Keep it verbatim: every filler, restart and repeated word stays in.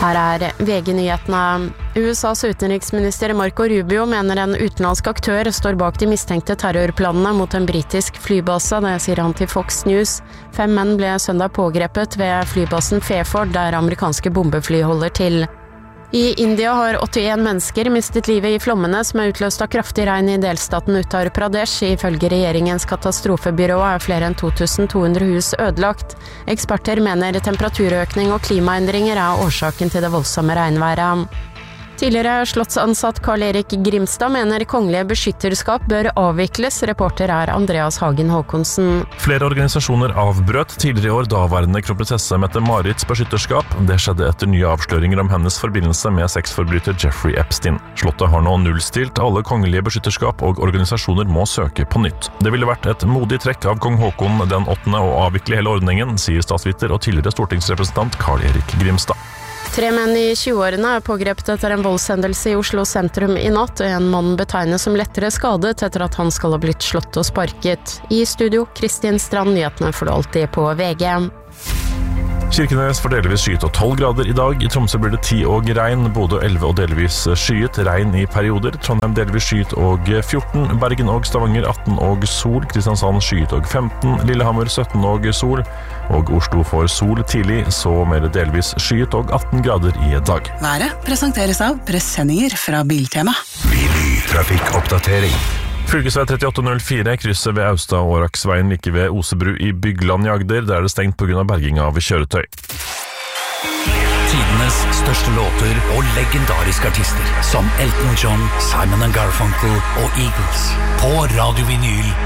Her er V G-nyhetene. U S A's utenriksminister Marco Rubio mener en utenlandsk aktør står bak de mistenkte terrorplanene mot en britisk flybase, det sier han til Fox News. Fem menn ble søndag pågrepet ved flybasen Fairford, der amerikanske bombefly holder til. I India har åttien mennesker mistet livet i flommene som er utløst av kraftig regn i delstaten Uttar Pradesh. Ifølge regjeringens katastrofebyrå er flere enn to tusen to hundre hus ødelagt. Eksperter mener temperaturøkning og klimaendringer er årsaken til det voldsomme regnværet. Tidligere slottsansatt Karl-Erik Grimstad mener kongelige beskytterskap bør avvikles. Reporter er Andreas Hagen Håkonsen. Flere organisasjoner avbrøt tidligere i år daværende kronprinsesse Mette-Marits beskytterskap. Det skjedde etter nye avsløringer om hennes forbindelse med sexforbryter Jeffrey Epstein. Slottet har nå nullstilt alle kongelige beskytterskap, og organisasjoner må søke på nytt. Det ville vært et modig trekk av kong Håkon den åttende å avvikle hele ordningen, sier statsviter og tidligere stortingsrepresentant Karl-Erik Grimstad. Tre menn i tjueårene er pågrepet etter en voldshendelse i Oslo sentrum i natt, og en mann betegnes som lettere skadet etter at han skal ha blitt slått og sparket. I studio, Kristin Strand, nyhetene får du alltid på V G. Kirkenes får delvis skyet og tolv grader i dag. I Tromsø blir det ti og regn, Bodø elleve og delvis skyet, regn i perioder. Trondheim delvis skyet og fjorten, Bergen og Stavanger atten og sol, Kristiansand skyet og femten, Lillehammer sytten og sol, og Oslo får sol tidlig, så mer delvis skyet og atten grader i dag. Været presenteres av pressendinger fra Biltema. Trafikkoppdatering. Fylkesvei trettioåtte null fire, krysset ved Austad og Åraksveien like ved Osebru i Bygland i Agder, der er det stengt på grunn av berging av kjøretøy. Tidenes største låter og legendariske artister som Elton John, Simon and Garfunkel og Eagles på Radio Vinyl.